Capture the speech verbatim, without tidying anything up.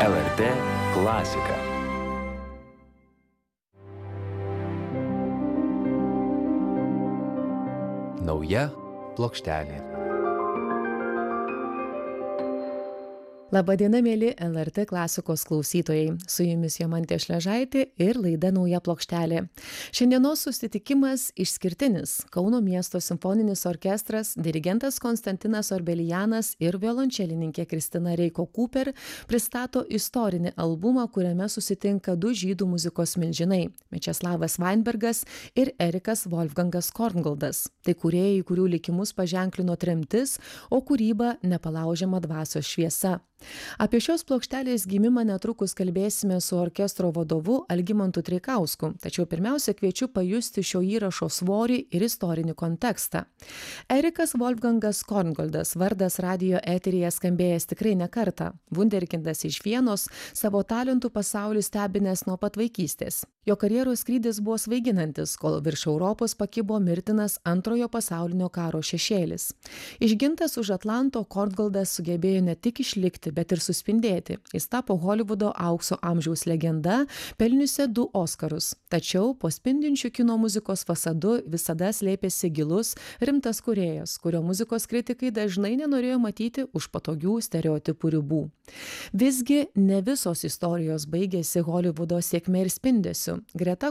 L R T klasika. Nauja plokštelė. Labadiena, mėly L R T klasikos klausytojai. Su jumis Jomantė Šležaitė ir laida Nauja plokštelė. Šiandienos susitikimas išskirtinis. Kauno miesto simfoninis orkestras, dirigentas Konstantinas Orbelianas ir violončelininkė Kristina Reiko Cooper pristato istorinį albumą, kuriame susitinka du žydų muzikos milžinai – Mečeslavas Vainbergas ir Erikas Wolfgangas Korngoldas. Tai kūrėjai, kurių likimus paženklino tremtis, o kūryba nepalaužiama dvasios šviesa. Apie šios plokštelės gimimą netrukus kalbėsime su orkestro vadovu Algimantu Treikausku, tačiau pirmiausia kviečiu pajusti šio įrašo svorį ir istorinį kontekstą. Erikas Wolfgangas Korngoldas, vardas radijo eteryje skambėjęs tikrai ne kartą. Vunderkindas iš Vienos, savo talentų pasaulį stebinęs nuo pat vaikystės. Jo karjeros skrydis buvo svaiginantis, kol virš Europos pakibo mirtinas antrojo pasaulinio karo šešėlis. Išgintas už Atlanto, Korngoldas sugebėjo ne tik išlikti, bet ir suspindėti. Jis tapo Holivudo aukso amžiaus legenda, pelniusi du Oskarus. Tačiau po spindinčių kino muzikos fasadu visada slėpėsi gilus, rimtas kūrėjas, kurio muzikos kritikai dažnai nenorėjo matyti už patogių stereotipų ribų. Visgi ne visos istorijos baigėsi Holivudo sėkme ir spindesiu. Greta